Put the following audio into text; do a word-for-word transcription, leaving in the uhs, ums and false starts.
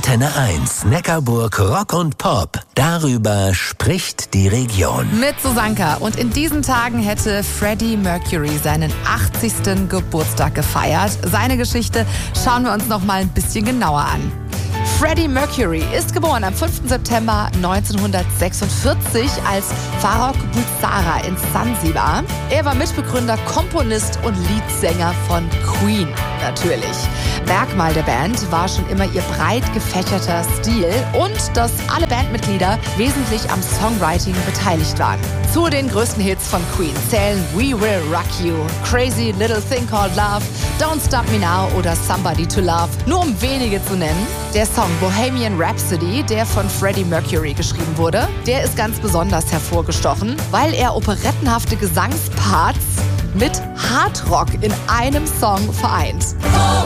Antenne eins, Neckarburg Rock und Pop. Darüber spricht die Region. Mit Susanka. Und in diesen Tagen hätte Freddie Mercury seinen achtzigsten Geburtstag gefeiert. Seine Geschichte schauen wir uns noch mal ein bisschen genauer an. Freddie Mercury ist geboren am fünften September neunzehnhundertsechsundvierzig als Farrokh Bulsara in Sansibar. Er war Mitbegründer, Komponist und Leadsänger von Queen, natürlich. Merkmal der Band war schon immer ihr breit gefächerter Stil und dass alle Bandmitglieder wesentlich am Songwriting beteiligt waren. Zu den größten Hits von Queen zählen We Will Rock You, Crazy Little Thing Called Love, Don't Stop Me Now oder Somebody to Love, nur um wenige zu nennen. Der Song Bohemian Rhapsody, der von Freddie Mercury geschrieben wurde, der ist ganz besonders hervorgestochen, weil er operettenhafte Gesangsparts mit Hardrock in einem Song vereint.